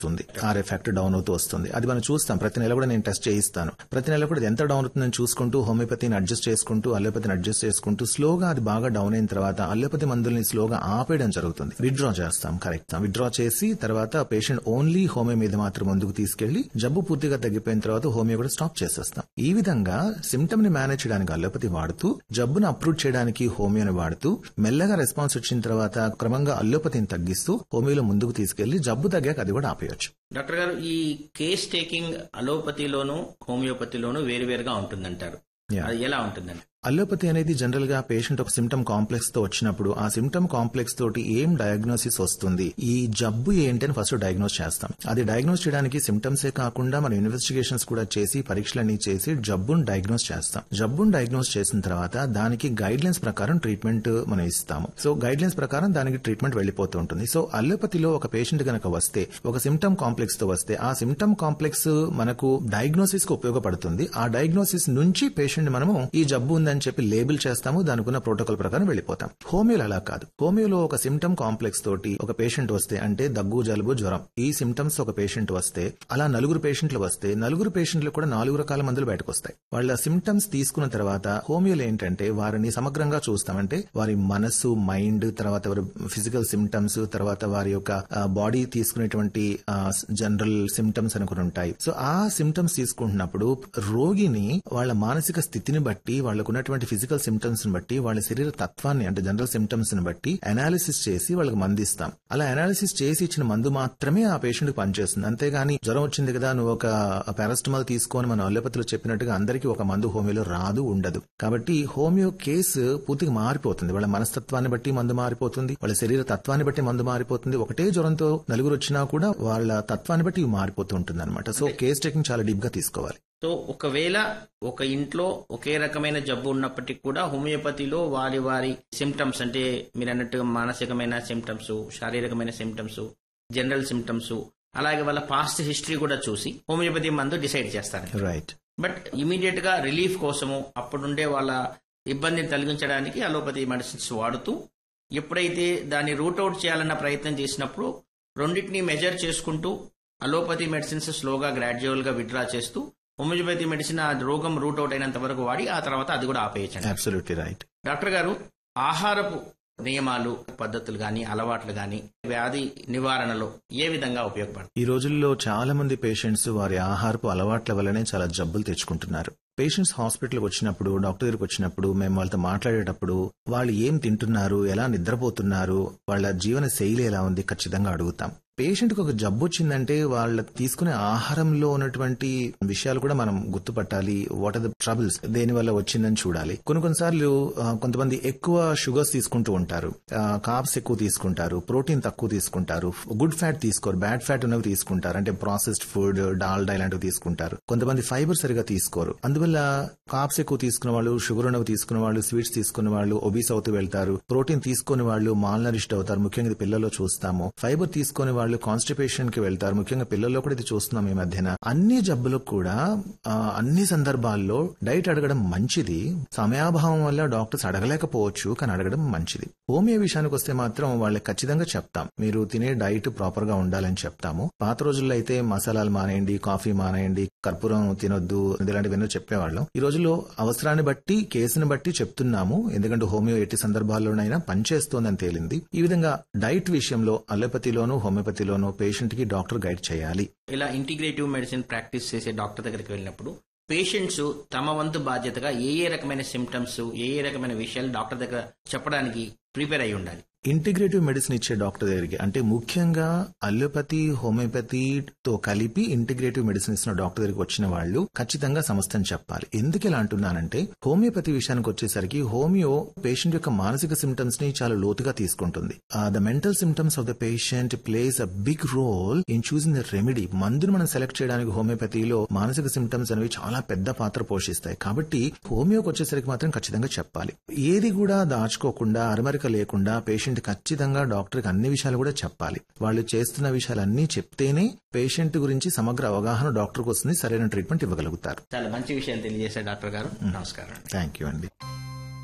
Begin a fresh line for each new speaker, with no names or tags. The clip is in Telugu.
వస్తుంది, ఆర్ఏ ఫ్యాక్టర్ డౌన్ అవుతూ వస్తుంది. అది మనం చూస్తాం. ప్రతి నెల కూడా నేను టెస్ట్ చేయిస్తాను. ప్రతి నెల కూడా ఎంత డౌన్ అవుతుందని చూసుకుంటూ హోమియోపతిని అడ్జస్ట్ చేసుకుంటూ అల్లోపతిని అడ్జస్ట్ చేసుకుంటూ స్లోగా అది బాగా డౌన్ అయిన తర్వాత అల్లోపతి మందుల్ని స్లోగా ఆపేయడం జరుగుతుంది. విత్డ్రా చేస్తాం. కరెక్ట్. విత్డ్రా చేసి తర్వాత పేషెంట్ ఓన్లీ హోమియో మీద మాత్రం ముందుకు తీసుకెళ్లి జబ్బు పూర్తిగా తగ్గిపోయిన తర్వాత హోమియో కూడా స్టాప్ చేసేస్తాం. ఈ విధంగా సిమ్టమ్ ని మేనేజ్ చేయడానికి అల్లోపతి వాడుతూ, జబ్బును అప్రూవ్ చేయడానికి హోమియోని వాడుతూ, మెల్లగా రెస్పాన్స్ వచ్చిన తర్వాత క్రమంగా అల్లోపతిని తగ్గిస్తూ హోమియోలో ముందుకు తీసుకెళ్లి జబ్బు తగ్గాక అది కూడా ఆపేయచ్చు.
డాక్టర్ గారు, ఈ కేస్ టేకింగ్ అలోపతిలోను హోమియోపతిలోను వేరువేరుగా ఉంటుందంటారు. అది ఎలా ఉంటుందండి?
అల్లోపతి అనేది జనరల్ గా పేషెంట్ ఒక సిమ్టమ్ కాంప్లెక్స్ తో వచ్చినప్పుడు ఆ సిమ్టమ్ కాంప్లెక్స్ తోటి ఏం డయాగ్నోసిస్ వస్తుంది, ఈ జబ్బు ఏంటని ఫస్ట్ డయాగ్నోస్ చేస్తాం. అది డయాగ్నోస్ చేయడానికి సిమ్టమ్సే కాకుండా మనం ఇన్వెస్టిగేషన్స్ కూడా చేసి పరీక్షలన్నీ చేసి జబ్బును డయాగ్నోస్ చేస్తాం. జబ్బును డయాగ్నోస్ చేసిన తర్వాత దానికి గైడ్ లైన్స్ ప్రకారం ట్రీట్మెంట్ మనం ఇస్తాము. సో గైడ్ లైన్స్ ప్రకారం దానికి ట్రీట్మెంట్ వెళ్లిపోతూ ఉంటుంది. సో అల్లోపతిలో ఒక పేషెంట్ గనక వస్తే, ఒక సిమ్టమ్ కాంప్లెక్స్ తో వస్తే, ఆ సిమ్టమ్ కాంప్లెక్స్ మనకు డయాగ్నోసిస్ కు ఉపయోగపడుతుంది. ఆ డయాగ్నోసిస్ నుంచి పేషెంట్ మనము ఈ జబ్బు ఉందని చెప్పి లేబుల్ చేస్తాము. దానికున్న ప్రోటోకాల్ ప్రకారం వెళ్లిపోతాం. హోమియోలో అలా కాదు. హోమియోలో ఒక సిమ్టమ్ కాంప్లెక్స్ తోటి ఒక పేషెంట్ వస్తే, అంటే దగ్గు, జలుబు, జ్వరం, ఈ సిమ్టమ్స్ ఒక పేషెంట్ వస్తే, అలా 4 పేషెంట్లు వస్తే 4 పేషెంట్లు కూడా 4 రకాల మందులు బయటకు వస్తాయి. వాళ్ళ సిమ్టమ్స్ తీసుకున్న తర్వాత హోమియోలో ఏంటంటే వారిని సమగ్రంగా చూస్తామంటే వారి మనసు, మైండ్, తర్వాత వారి ఫిజికల్ సిమ్టమ్స్, తర్వాత వారి యొక్క బాడీ తీసుకునేటువంటి జనరల్ సిమ్టమ్స్ అనుకుని ఉంటాయి. సో ఆ సిమ్టమ్స్ తీసుకుంటున్నప్పుడు రోగిని వాళ్ళ మానసిక స్థితిని బట్టి, వాళ్ళకున్నటువంటి ఫిజికల్ సిమ్టమ్స్ ని బట్టి, వాళ్ళ శరీర తత్వాన్ని అంటే జనరల్ సిమ్టమ్స్ ని బట్టి అనాలిసిస్ చేసి వాళ్ళకి మందు ఇస్తాం. అలా అనాలిసిస్ చేసి ఇచ్చిన మందు మాత్రమే ఆ పేషెంట్ కి పనిచేస్తుంది. అంతేగాని జ్వరం వచ్చింది కదా నువ్వు ఒక పారాసిటమాల్ తీసుకొని మన అల్లోపతిలో చెప్పినట్టుగా అందరికీ ఒక మందు హోమియోలో రాదు, ఉండదు. కాబట్టి హోమియో కేసు పూర్తిగా మారిపోతుంది. వాళ్ళ మనస్తత్వాన్ని బట్టి మందు మారిపోతుంది, వాళ్ళ శరీర తత్వాన్ని బట్టి మందు మారిపోతుంది. ఒకటే జ్వరంతో 4 వచ్చినా కూడా వాళ్ళ తత్వాన్ని బట్టి మారిపోతూ ఉంటుంది అనమాట. సో కేస్ టేకింగ్ చాలా డీప్ గా తీసుకోవాలి.
సో ఒకవేళ ఒక ఇంట్లో ఒకే రకమైన జబ్బు ఉన్నప్పటికీ కూడా హోమియోపతిలో వారి వారి సిమ్టమ్స్, అంటే మీరు అన్నట్టుగా మానసికమైన సిమ్టమ్స్, శారీరకమైన సిమ్టమ్స్, జనరల్ సిమ్టమ్స్, అలాగే వాళ్ళ పాస్ట్ హిస్టరీ కూడా చూసి హోమియోపతి మందు డిసైడ్ చేస్తారు.
రైట్.
బట్ ఇమీడియట్ గా రిలీఫ్ కోసము అప్పుడుండే వాళ్ళ ఇబ్బందిని తొలగించడానికి అలోపతి మెడిసిన్స్ వాడుతూ, ఎప్పుడైతే దాన్ని రూట్అవుట్ చేయాలన్న ప్రయత్నం చేసినప్పుడు రెండింటినీ మెజర్ చేసుకుంటూ అలోపతి మెడిసిన్స్ స్లోగా గ్రాడ్యువల్ గా విత్డ్రా చేస్తూ హోమియోపతి మెడిసిన్ ఆ రోగం రూట్ అవుట్ అయినంత వరకు వాడి ఆ తర్వాత అది కూడా ఆపేయచ్చండి.
Absolutely right.
డాక్టర్ గారు, ఆహారపు నియమాలు, పద్ధతులు గాని, అలవాట్లు గాని వ్యాధి నివారణలో ఏ విధంగా ఉపయోగపడతాయి?
ఈ రోజుల్లో చాలా మంది పేషెంట్స్ వారి ఆహారపు అలవాట్ల వల్లనే చాలా జబ్బులు తెచ్చుకుంటున్నారు. పేషెంట్స్ హాస్పిటల్కి వచ్చినప్పుడు, డాక్టర్ దగ్గరికి వచ్చినప్పుడు మేము వాళ్ళతో మాట్లాడేటప్పుడు వాళ్ళు ఏం తింటున్నారు, ఎలా నిద్రపోతున్నారు, వాళ్ళ జీవన శైలి ఎలా ఉంది ఖచ్చితంగా అడుగుతాం. పేషెంట్ కి ఒక జబ్బు వచ్చిందంటే వాళ్ళ తీసుకునే ఆహారంలో ఉన్నటువంటి విషయాలు కూడా మనం గుర్తుపట్టాలి. వాట్ ఆర్ ద ట్రబుల్స్, దేని వల్ల వచ్చిందని చూడాలి. కొన్నిసార్లు కొంతమంది ఎక్కువ షుగర్స్ తీసుకుంటూ ఉంటారు, కార్బ్స్ ఎక్కువ తీసుకుంటారు, ప్రోటీన్ తక్కువ తీసుకుంటారు, గుడ్ ఫ్యాట్ తీసుకోరు, బ్యాడ్ ఫ్యాట్ ఉన్నవి తీసుకుంటారు, అంటే ప్రాసెస్డ్ ఫుడ్, డాల్డా ఇలాంటివి తీసుకుంటారు. కొంతమంది ఫైబర్ సరిగా తీసుకోరు. అందువల్ల కార్బ్స్ ఎక్కువ తీసుకున్న వాళ్ళు, షుగర్ ఉన్నవి తీసుకున్న వాళ్ళు, స్వీట్స్ తీసుకున్న వాళ్ళు ఒబీస్ అవుతూ వెళ్తారు. ప్రోటీన్ తీసుకునే వాళ్ళు మాల్ నరిష్డ్ అవుతారు. ముఖ్యంగా పిల్లల్లో చూస్తాము. ఫైబర్ తీసుకునే వాళ్ళు కాన్స్టిపేషన్ కి వెళ్తారు. ముఖ్యంగా పిల్లల్లో కూడా ఇది చూస్తున్నాం ఈ మధ్యన. అన్ని జబ్బులకు కూడా అన్ని సందర్భాల్లో డైట్ అడగడం మంచిది. సమయాభావం వల్ల డాక్టర్స్ అడగలేకపోవచ్చు, కానీ అడగడం మంచిది. హోమియో విషయానికి వస్తే మాత్రం వాళ్ళకి ఖచ్చితంగా చెప్తాం, మీరు తినే డైట్ ప్రాపర్ గా ఉండాలని చెప్తాము. పాత రోజుల్లో అయితే మసాలాలు మానేయండి, కాఫీ మానేయండి, కర్పూరం తినొద్దు, ఇలాంటివన్నీ చెప్పేవాళ్ళం. ఈ రోజుల్లో అవసరాన్ని బట్టి, కేసుని బట్టి చెప్తున్నాము. ఎందుకంటే హోమియో ఎట్టి సందర్భాల్లోనైనా పనిచేస్తోందని తేలింది. ఈ విధంగా డైట్ విషయంలో అలోపతిలోను హోమియోపతిలోను పేషెంట్ కి డాక్టర్ గైడ్ చేయాలి.
ఇలా ఇంటిగ్రేటివ్ మెడిసిన్ ప్రాక్టీస్ చేసే డాక్టర్ దగ్గరికి వెళ్ళినప్పుడు పేషెంట్స్ తమ వంతు బాధ్యతగా ఏ రకమైన సిమ్టమ్స్, ఏ రకమైన విషయాలు డాక్టర్ దగ్గర చెప్పడానికి ప్రిపేర్ అయి ఉండాలి?
ఇంటిగ్రేటివ్ మెడిసిన్ ఇచ్చే డాక్టర్ దగ్గరికి, అంటే ముఖ్యంగా అల్లోపతి, హోమియోపతితో కలిపి ఇంటిగ్రేటివ్ మెడిసిన్ ఇస్తున్న డాక్టర్ దగ్గరికి వచ్చిన వాళ్ళు ఖచ్చితంగా సమస్యను చెప్పాలి. ఎందుకు ఇలా అంటున్నానంటే, హోమియోపతి విషయానికి వచ్చేసరికి హోమియో పేషెంట్ యొక్క మానసిక సిమ్టమ్స్ ని చాలా లోతుగా తీసుకుంటుంది. The mental symptoms of the patient place a big role in choosing the remedy. మందును మనం సెలెక్ట్ చేయడానికి హోమియోపతిలో మానసిక సిమ్టమ్స్ అనేవి చాలా పెద్ద పాత్ర పోషిస్తాయి. కాబట్టి హోమియోకి వచ్చేసరికి మాత్రం ఖచ్చితంగా చెప్పాలి. ఏది కూడా దాచుకోకుండా, అరమరిక లేకుండా పేషెంట్ ఖచ్చితంగా డాక్టర్కి అన్ని విషయాలు కూడా చెప్పాలి. వాళ్ళు చేస్తున్న విషయాలన్నీ చెప్తేనే పేషెంట్ గురించి సమగ్ర అవగాహన డాక్టర్కి వస్తుంది, సరైన ట్రీట్మెంట్ ఇవ్వగలుగుతారు.
చాలా మంచి విషయాలు తెలియజేశారు డాక్టర్ గారు. నమస్కారం.
థ్యాంక్ యూ అండి.